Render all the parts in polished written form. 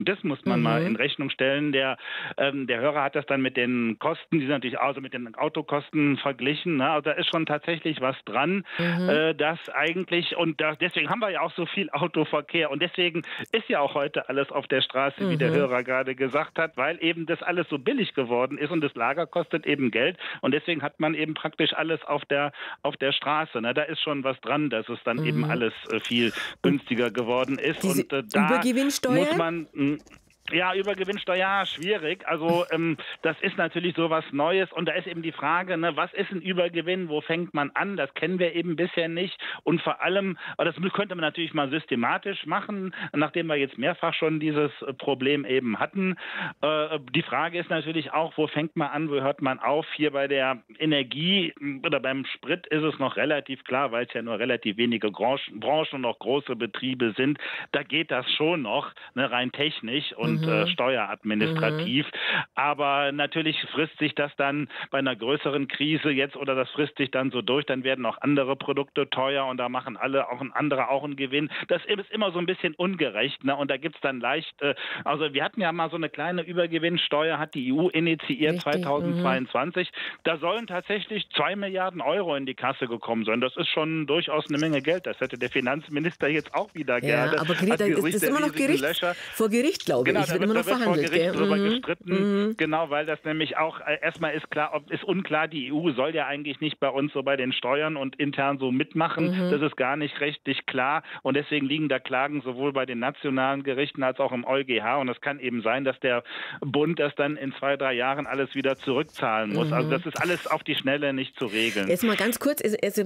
Das muss man mal in Rechnung stellen. Der Hörer hat das dann mit den Kosten, die sind natürlich also mit den Autokosten verglichen. Ne? Also da ist schon tatsächlich was dran, dass eigentlich, deswegen haben wir ja auch so viel Autoverkehr und deswegen ist ja auch heute alles auf der Straße, wie der Hörer gerade gesagt hat, weil eben das alles so billig geworden ist und das Lager kostet eben Geld und deswegen hat man eben praktisch alles auf der Straße. Ne? Da ist schon was dran, dass es dann eben alles viel günstiger geworden ist und da muss man ja, Übergewinnsteuer, schwierig. Also das ist natürlich so was Neues und da ist eben die Frage, ne, was ist ein Übergewinn, wo fängt man an? Das kennen wir eben bisher nicht und vor allem, das könnte man natürlich mal systematisch machen, nachdem wir jetzt mehrfach schon dieses Problem eben hatten. Die Frage ist natürlich auch, wo fängt man an, wo hört man auf? Hier bei der Energie oder beim Sprit ist es noch relativ klar, weil es ja nur relativ wenige Branchen und noch große Betriebe sind. Da geht das schon noch, ne, rein technisch und steueradministrativ. Aber natürlich frisst sich das dann bei einer größeren Krise jetzt oder das frisst sich dann so durch, dann werden auch andere Produkte teuer und da machen andere auch einen Gewinn. Das ist immer so ein bisschen ungerecht, ne? Und da gibt es dann leicht, also wir hatten ja mal so eine kleine Übergewinnsteuer, hat die EU initiiert. Richtig, 2022. Da sollen tatsächlich 2 Milliarden Euro in die Kasse gekommen sein. Das ist schon durchaus eine Menge Geld. Das hätte der Finanzminister jetzt auch wieder gerne. Aber Greta, ist das immer noch vor Gericht, glaube ich. Da wird vor Gericht drüber gestritten, genau, weil das nämlich auch, erstmal ist unklar, die EU soll ja eigentlich nicht bei uns so bei den Steuern und intern so mitmachen, das ist gar nicht rechtlich klar und deswegen liegen da Klagen sowohl bei den nationalen Gerichten als auch im EuGH und es kann eben sein, dass der Bund das dann in 2-3 Jahren alles wieder zurückzahlen muss. Also das ist alles auf die Schnelle nicht zu regeln. Jetzt mal ganz kurz,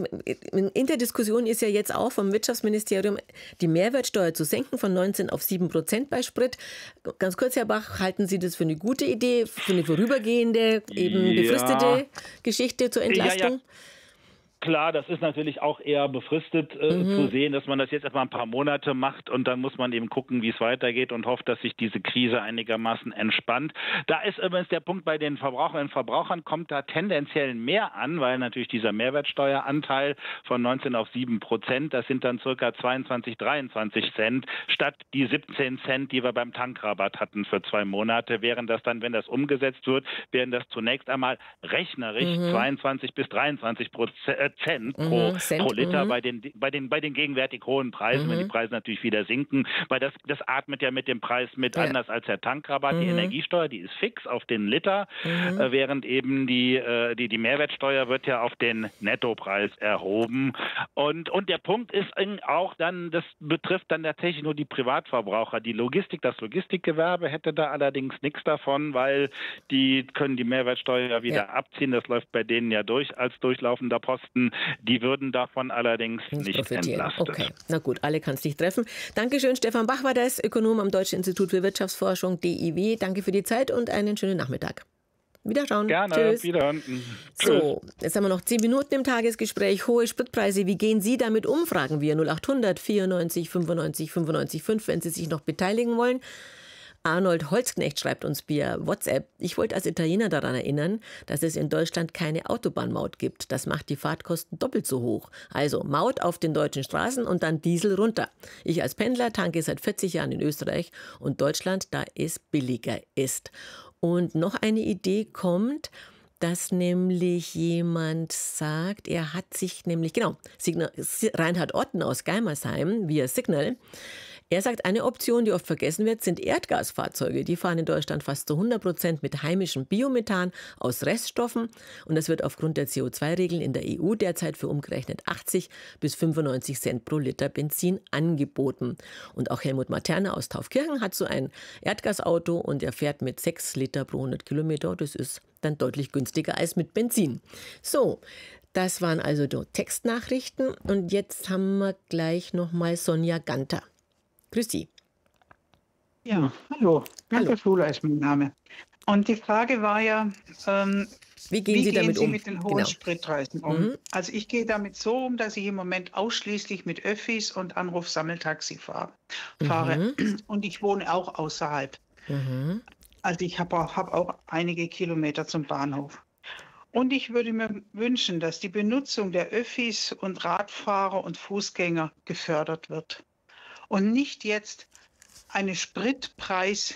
in der Diskussion ist ja jetzt auch vom Wirtschaftsministerium die Mehrwertsteuer zu senken von 19 auf 7% bei Sprit. Ganz kurz, Herr Bach, halten Sie das für eine gute Idee, für eine vorübergehende, eben befristete Geschichte zur Entlastung? Ja. Klar, das ist natürlich auch eher befristet zu sehen, dass man das jetzt etwa ein paar Monate macht und dann muss man eben gucken, wie es weitergeht und hofft, dass sich diese Krise einigermaßen entspannt. Da ist übrigens der Punkt bei den Verbraucherinnen und Verbrauchern, kommt da tendenziell mehr an, weil natürlich dieser Mehrwertsteueranteil von 19 auf 7%, das sind dann circa 22, 23 Cent statt die 17 Cent, die wir beim Tankrabatt hatten für 2 Monate, während das dann, wenn das umgesetzt wird, wären das zunächst einmal rechnerisch 22 bis 23 Cent pro Liter bei den gegenwärtig hohen Preisen, wenn die Preise natürlich wieder sinken, weil das atmet ja mit dem Preis mit, anders als der Tankrabatt. Die Energiesteuer, die ist fix auf den Liter, während eben die Mehrwertsteuer wird ja auf den Nettopreis erhoben. Und der Punkt ist auch dann, das betrifft dann tatsächlich nur die Privatverbraucher. Das Logistikgewerbe hätte da allerdings nichts davon, weil die können die Mehrwertsteuer wieder abziehen. Das läuft bei denen ja durch als durchlaufender Posten. Die würden davon allerdings nicht entlastet. Okay, na gut, alle kann es nicht treffen. Dankeschön, Stefan Bach war das, Ökonom am Deutschen Institut für Wirtschaftsforschung, DIW. Danke für die Zeit und einen schönen Nachmittag. Wiederschauen. Gerne, Tschüss. wiederhören. So, jetzt haben wir noch 10 Minuten im Tagesgespräch. Hohe Spritpreise, wie gehen Sie damit um? Fragen wir 0800 94 95 95 5, wenn Sie sich noch beteiligen wollen. Arnold Holzknecht schreibt uns via WhatsApp: Ich wollte als Italiener daran erinnern, dass es in Deutschland keine Autobahnmaut gibt. Das macht die Fahrtkosten doppelt so hoch. Also Maut auf den deutschen Straßen und dann Diesel runter. Ich als Pendler tanke seit 40 Jahren in Österreich und Deutschland, da es billiger ist. Und noch eine Idee kommt, dass nämlich jemand sagt, er hat sich nämlich, Reinhard Otten aus Geimersheim via Signal. Er sagt, eine Option, die oft vergessen wird, sind Erdgasfahrzeuge. Die fahren in Deutschland fast zu 100% mit heimischem Biomethan aus Reststoffen. Und das wird aufgrund der CO2-Regeln in der EU derzeit für umgerechnet 80 bis 95 Cent pro Liter Benzin angeboten. Und auch Helmut Materna aus Taufkirchen hat so ein Erdgasauto und er fährt mit 6 Liter pro 100 Kilometer. Das ist dann deutlich günstiger als mit Benzin. So, das waren also die Textnachrichten. Und jetzt haben wir gleich nochmal Sonja Ganter. Grüß Sie. Ja, hallo. Ganter Schuler ist mein Name. Und die Frage war ja, wie gehen Sie damit um? Mit den hohen Spritpreisen um? Also ich gehe damit so um, dass ich im Moment ausschließlich mit Öffis und Anruf-Sammeltaxi fahre. Und ich wohne auch außerhalb. Also ich habe auch einige Kilometer zum Bahnhof. Und ich würde mir wünschen, dass die Benutzung der Öffis und Radfahrer und Fußgänger gefördert wird. Und nicht jetzt eine Spritpreis